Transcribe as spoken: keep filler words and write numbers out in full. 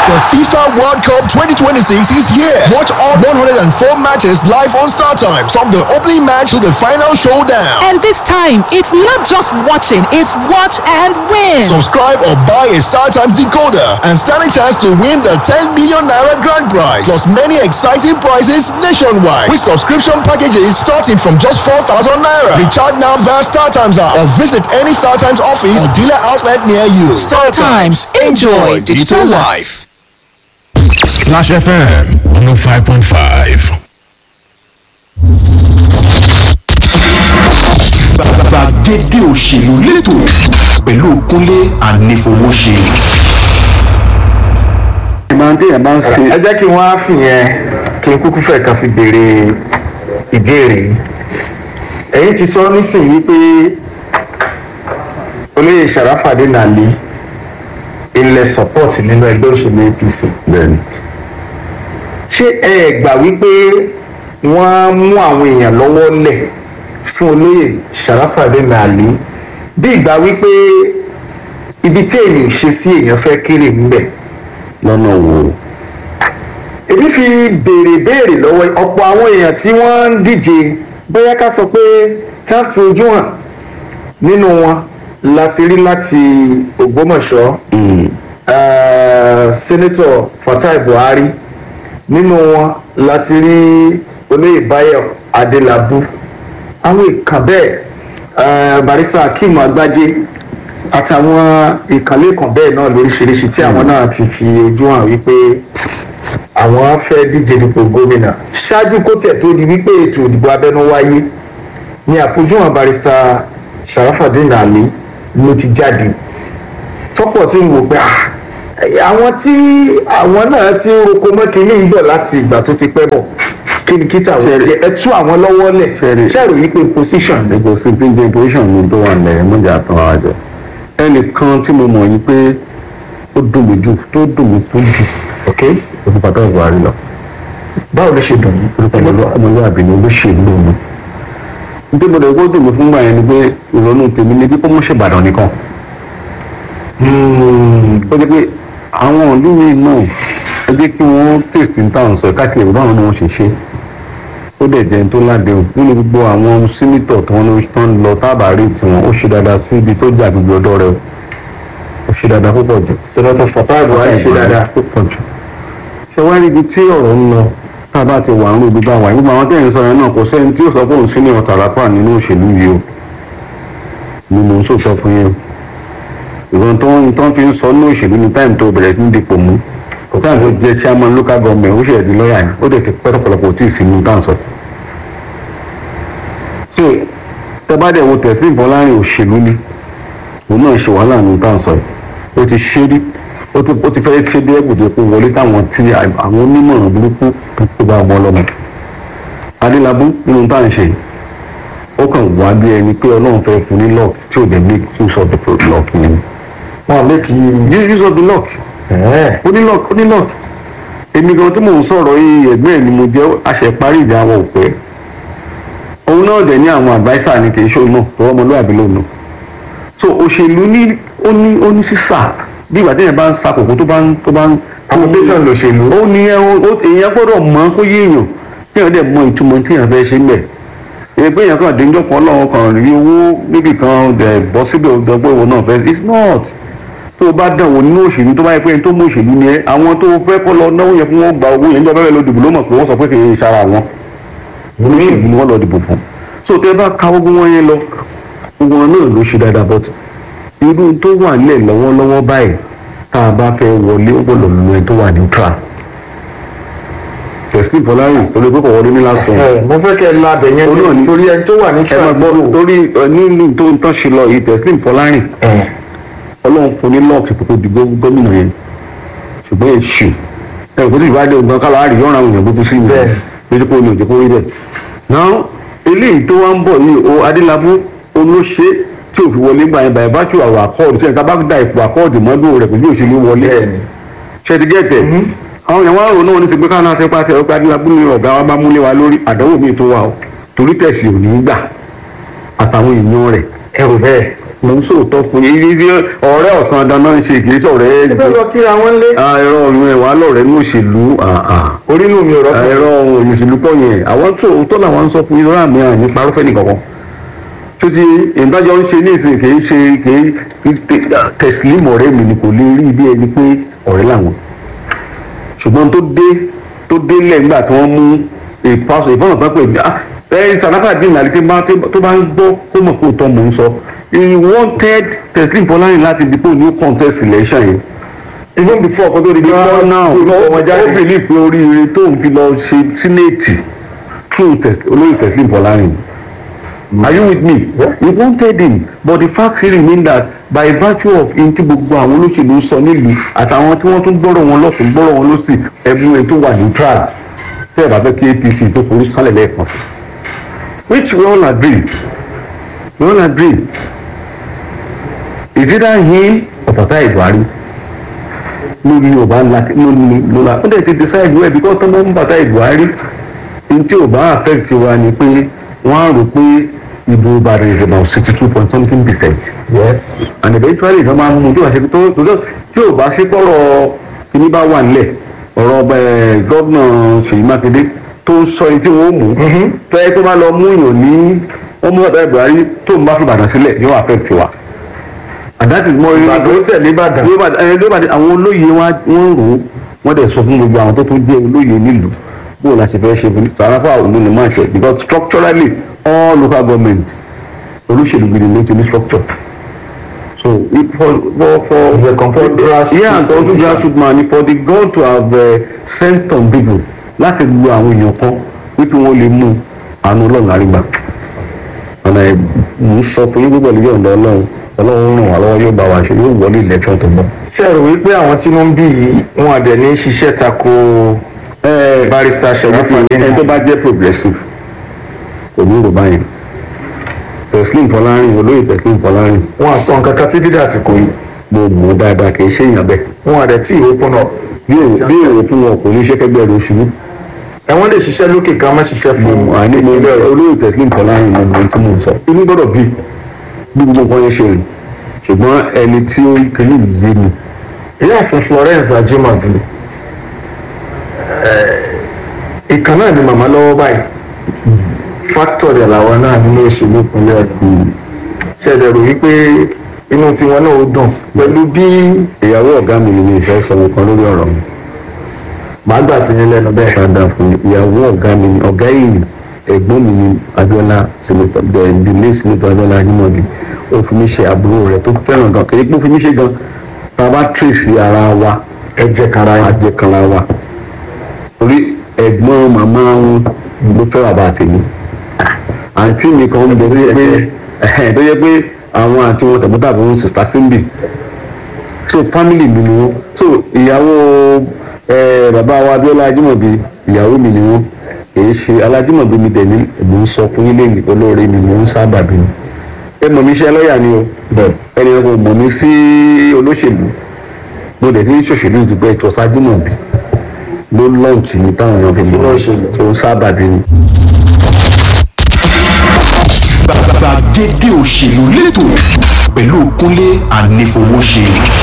The FIFA World Cup twenty twenty-six is here. Watch all one hundred four matches live on StarTimes, from the opening match to the final showdown. And this time, it's not just watching, it's watch and win. Subscribe or buy a StarTimes decoder and stand a chance to win the ten million naira grand prize, plus many exciting prizes nationwide with subscription packages starting from just four thousand naira. Recharge now via StarTimes app or visit any StarTimes office or dealer outlet near you. StarTimes, enjoy digital life. Splash F M one oh five point five. Gbàgede òṣèlú lẹ́tọ̀ pẹ̀lú Kúnlé Anífowóṣe. Ìmọ̀ntì ẹ̀ máa ń ṣe. Ẹ jẹ́ kí wọ́n á fìyẹn kí n kúkú fẹ́ kan fi béèrè ìbéèrè. Ẹ̀yin ti sọ nísìnyí pé olóyè Sharafadeen Ali ilẹ̀ support nínú ẹgbẹ́ òṣèlú A P C. Bẹ́ẹ̀ni. Ṣé ẹ gbà wípé wọ́n mú àwọn èèyàn lọ́wọ́ lẹ̀ fún olóyè Sharafadeen Ali bí ìgbà wípé ibi tí èèyàn ṣe sí èèyàn fẹ́ kéré ńbẹ̀? Lọ́nà wo? Èmi fi béèrè béèrè lọ́wọ́ ọ̀pọ̀ àwọn èèyàn tí wọ́n ń díje, bóyá ká sọ pé tá fi ojú hàn nínú wọn láti rí láti Ògbómọ̀ṣọ́, Senator Fatai Buhari, nínú wọn láti rí olóyè Báyọ̀ Adélabú, àwọn ìkàn bẹ́ẹ̀ Barrister Akeem Agbájé àtàwọn ìkànlé kan bẹ́ẹ̀ náà lóríṣiríṣi tí àwọn náà ti fi ojú hàn wípé àwọn fẹ́ díje dípò gómìnà. Ṣáájú kó tẹ̀ tó di wípé ètò ìdìbò abẹ́nú wáyé ni àfojúhàn Barrister Sharafadeen Ali ló ti jáde tọ́pọ̀ sí ń wò pé àwọn tí àwọn náà ti ń roko mọ́kìnní ń bọ̀ láti ìgbà tó ti pẹ́ bọ̀ kí ni kíta wọ́n jẹ́ ẹ tú àwọn lọ́wọ́ lẹ̀ ṣẹ́rù yí pé position. Ẹgbẹ́ sí pé jẹ́ position mi tó wà lẹ̀ mọ́jà tán ara jẹ. Ẹnìkan tí mo mọ̀ yí pé ó dùn mí jù tó dùn mí fún jù. Ok. Òfin Fatai Buhari lọ. Báwo ló ṣe dùn yín? Torí pé ọmọlúwàbí ni olóṣèlú mi. Nítorí mo dẹ̀ kó dùn mí fún gbà yẹn ni pé ìrònú tèmi ni bí kò mọ̀ ṣe Ìbàdàn nìkan. Ó jẹ́ pé àwọn ìlú mi náà ẹ jẹ́ kí wọ́n tèsì ní táwọn sọ káàkiri báwọn ni wọ́n ṣe ṣe. Ó dẹ̀ jẹ́ tó ládéhùn nínú gbogbo àwọn sínítọ̀ tí wọ́n tán lọ tábàárì tiwọn ó ṣe dáadáa sí ibi tó jà gbogbo ọ̀dọ́ rẹ̀ ó ṣe dáadáa púpọ̀ jù. Senator Fatai Buhari ṣe dáadáa púpọ̀ jù. Ṣé wá rí ibi tí ọ̀rọ̀ ń lọ tá a bá ti wà ń rú ibi bá wà nígbà àwọn tẹ̀yìn sọ yẹn náà kò sẹ́ni tí ó sọ pé òun sí ní ọ̀tà àlàáfíà nínú òṣèlú yìí o ni mò ń sòtọ́ fún yín o. Ìwọ̀n tó ń tán fi ń sọ ní òṣèlú ní táìmù tó bẹ̀rẹ̀ ní dipò mú kò táìmù tó jẹ́ chairman local government ó ṣe ẹ̀dí lọ́ọ̀yà ni ó dẹ̀ ti pẹ́ tọ́pọ̀lọpọ̀ tí ì sí ní táwọn sọ. So tẹ bá dẹ̀ wo tẹ̀sí Fọlárin òṣèlú ni òun náà ṣe wàhálà ní táwọn sọ yìí ó ti ṣe rí ó ti fẹ́ ṣe dé ẹ̀bùdó pé wọlé táwọn tí àwọn onímọ̀ràn burúkú tó bá wọn lọ́mọ. Adélabú nínú táwọn ṣe ó kàn wá bí ẹni pé Ọlọ́run fẹ́ fún ní lock tí ò dẹ̀ make use of the lock yẹn. Wọ́n make use of the lock. ó ní lock ó ní lock. èmi gan tí mò ń sọ̀rọ̀ yìí ẹ̀gbẹ́ ẹ̀ ni mo jẹ́ àṣẹparí ìjà àwọn òpẹ́. òun náà dẹ̀ ní àwọn adviser ni kì í ṣe òun náà tó ọmọlúwàbí lòun náà. so òṣèlú ní ó ní ó ní sísà bí ìgbà téèyàn bá ń sa kòkó tó bá ń tó bá ń. application lòṣèlú. ó ní èèyàn gbọ́dọ̀ mọ̀ kó yé èèyàn téèyàn dẹ̀ mọ ìtumọ̀ téèyàn fẹ́ ṣe mẹ́. ẹgbẹ́ èèyàn kan déńjọ́ kan lọ́wọ́ kan rí owó níbì kan dẹ̀ bọ́ síbẹ̀ ọgbẹ́ ìwọ náà fẹ́ it's not. tó o bá dàn wò nínú òṣèlú tó bá yẹ pé ẹni tó mú òṣèlú ni ẹ àwọn tó fẹ́ kọ́ lọ náwó yẹn fún wọn gba owó yẹn níjọba bẹ́ẹ̀ lọ dìbò ló mọ̀ pé wọ́n sọ pé kì í ṣara wọn. olóṣèlú ni wọ́n lọ dìbò fún. so tẹ bá ka gbogbo wọn yẹn lọ gbogbo wọn náà ló ṣe dáadáa bọ́tù irú tó wà nílẹ̀ lọ́wọ́lọ́wọ́ báyìí tá a bá fẹ́ wọlé ó gbọ́dọ̀ lu ẹni tó wà neutral. Teslim Fọlárin torí pé kò wọlé ní last one. mo fẹ́ kẹ́ ẹ labẹ̀ yẹn torí ẹni tó wà neutral. ẹ máa gbọ́ torí nínú tó ń tán ṣe lọ yìí Teslim Fọlárin Ọlọ́run fún ní lọ́ọ̀kì pé kò di gómìnà yẹn ṣùgbọ́n èṣù ẹ kò tí ì bá dé ògbọ́n kálọ̀ àríyọ́ ọ̀ràn òyìnbó tó sí ìyẹn lójú kó ní òjò kó rí bẹ́ẹ̀. náà eléyìí tó wá ń bọ̀ yìí o Adélabú olóṣè tí ò fi wọlé gbà yẹn bàyẹ̀ bá tù àwọ̀ àkọọ̀dù tí ẹ̀ka bá da ìfò àkọọ̀dù mọ́dún rẹ̀ pẹ̀lú òṣèlú wọlé ṣe ti gẹ̀tẹ̀ àwọn èèyàn wá rò náà ní ti gbé káwọn àti pàṣẹ ọgbà Adélabú ní ọ̀gá wa bá múlé wa lórí àdánwò míì tó wà ó torí tẹ̀sí ò ní gbà àtàwọn èèyàn rẹ̀ ẹrù bẹ́ẹ̀ mò ń sòótọ́ fún yín yíyí ọ̀rẹ́ ọ̀sán dáná ń ṣe kì í sọ̀rẹ́ ṣé bẹ́ẹ̀ lọ kíra wọn lé. ẹ̀rọ ọ̀run ẹ̀wà lọ̀rẹ́ ní òṣèlú orí inú mi ò rọ́pò. ẹ̀rọ òṣèlú pọ̀ yẹn àwọn tó tó làwọn ń sọ fún yín lọ́rọ̀ àmì àní parọ́fẹ́ nìkankan tó ti ìdájọ́ ń ṣe nísìnyí kì í ṣe kì í tẹ̀sílímù ọ̀rẹ́ mi ni kò lè rí bí ẹni pé ọ̀rẹ́ làwọn ṣùgbọ́n tó dé tó dé lẹ́gbàá tí wọ́n mú ìpasọ̀ ìfọ̀nà tó pè ní ẹ sàdáfà dín ìlànà tó bá ń gbọ́ kó mọ̀ kó tọ́ mò ń sọ he wanted Teslim Fọlárin láti dìpọ̀ new contest election yìí even before kó tó di before now ó bìlí pé oríire tó ń fi lọ ṣe sínéètì through olóyè Teslim Fọlárin. Are you with me? Yeah. He wanted him, but the fact still remain that by virtue of in tí gbogbo àwọn olóṣèlú sọ nílùú àtàwọn tí wọ́n tún gbọ́rọ̀ wọn lọ́sùn gbọ́rọ̀ wọn lọ́sì ẹ̀bùn ẹ̀ tó wà neutral tẹ́ ẹ̀ bá fẹ́ kí A P C tó forí sálẹ̀ lẹ́ẹ̀kan sí. Which we all agree. We all agree. Is either him or Fatai Buhari? No ni o bá la no ni no la ó dẹ̀ ti decide well because tọ́mọ́ ń Fatai Buhari n tí o bá affect wa ni pé wọ́n á rò pé ìbò Ìbàdàn is about sixty two point something percent. Yes. And eventually ìjọba máa ń mú tí wàá ṣe tó tó tí ò bá ṣe pọ̀rọ̀ kíní bá wà nílẹ̀ ọ̀rọ̀ gọ́vnà Ṣèyí Mákindé tó ń sọ ẹni tí wọ́n mú tó yẹ kó bá lọ mú yàn ní wọ́n mú Fatai Buhari tó ń bá fi Ìbàdàn sílẹ̀ yóò affect wa. And that is more Ìbàdàn tẹ̀lé Ìbàdàn. Ìbàdàn àwọn olóyè wa wọ́n rò ó wọ́n dẹ̀ sọ fún gbogbo àwọn tó tún jẹ́ olóyè nílùú bó la ṣe fẹ́ ṣe fún Sàràfà òun ní máa ṣe because structurally all local government olóṣèlú gidi ló ti ní structure so if for for for the comfort grassroots yeah and also grassroots man for the God to have uh, sent some people láti lu àwọn èèyàn kan wípé wọ́n lè mú àánú Ọlọ́run àrígbà ọ̀nà mò ń sọ fún yín gbogbo ìlú ọ̀dọ̀ Ọlọ́run Ọlọ́run ràn wá lọ́wọ́ yóò bá wa ṣe yóò wọlé election tó ń bọ̀. ṣé ẹ rò wípé àwọn tí wọ́n ń bí yìí wọn àdẹ̀ ní ṣiṣẹ́ tako barrister Ṣèyí Fáyemí ẹni tó bá jẹ́ progressive kò ní rò báyìí Teslim Fọlárin olóyè Teslim Fọlárin. wọn à sọ nǹkan kan tí dídá àsìkò yìí. mo mọ̀ dáadáa kì í ṣe èèyàn bẹ́ẹ̀. wọn àdẹ̀ tí ìwé pọn náà. bí èrò fún wọn kò ní ṣe kẹgbẹ́ rẹ̀ ṣubú. ẹ̀wọ̀n lè ṣiṣẹ́ lókè ká má ṣiṣẹ́ fún un. àní mo olóyè Teslim Fọlárin mo mọ̀ tí mo sọ. inú gbọ́dọ̀ bí bí gbogbo nǹkan yẹn ṣe rìn ṣùgbọ́n ẹni tí ó kéde yé ni. ìyáàfin Florence Ajimabi ìkan náà ni màmá lọ́wọ́ báyìí factor dẹ̀ làwọn náà nínú òṣèlú ìpínlẹ̀ Ọ̀yọ́ ṣẹ̀dẹ̀ rò wípé inú tiwọn náà ó dùn pẹ̀lú bí. ìyàwó ọ̀gá mi ni mi fẹ́ sọ nǹkan lórí ọ̀rọ̀ mi. màá gbà sí ní lẹ́nu bẹ́ẹ̀. ṣáda fún mi ìyàwó ọ̀gá mi ni ọ̀gá yìí ẹ̀gbọ́n mi ni Abíọ́lá senator the delay senator Abíọ́lá Ajímọ̀bí ó fi mí ṣe àbúrò rẹ̀ tó fẹ́ràn gan kì í pé ó fi mí ṣe gan tá a bá trace ara wa ẹ̀jẹ̀ kanra ẹ̀jẹ̀ kanra wa torí ẹ̀gbọ́n màmá wọn ló fẹ́ bàbá tèmi àǹtí mi kan ń bẹ tó yẹ pé tó yẹ pé àwọn àti wọn tẹ̀gbọ́n tàbí wọn sista símbì so family mi ni wọn so ìyàwó bàbá wa Abíọ́lá Ajímọ̀bí ìyàwó mi ni wọn èyí ṣe Alájímọ̀bí mi dẹ̀ ní ẹ̀bùn ń sọ fún yín lẹ́yìn olóore mi ni wọ́n sábà bí mi ẹ mọ̀ mi ṣe lọ́ọ̀yà ni o ẹni ẹ kò mọ̀ mi sí olóṣèlú mo dẹ̀ ti ń ṣòṣèlú ìdúpẹ́ ìtọ́sí Ajímọ̀bí ló lọ́ọ̀tì ní táwọn èèyàn fi mọ̀ tó ń sábà bí mi. Gbàgede òṣèlú lẹ́tọ̀ pẹ̀lú Kúnlé Ànífowóṣe.